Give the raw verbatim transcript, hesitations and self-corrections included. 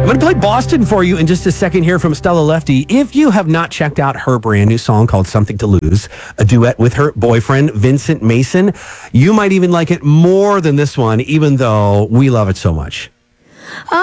I'm going to play Boston for you in just a second here from Stella Lefty. If you have not checked out her brand new song called Something to Lose, a duet with her boyfriend, Vincent Mason, you might even like it more than this one, even though we love it so much.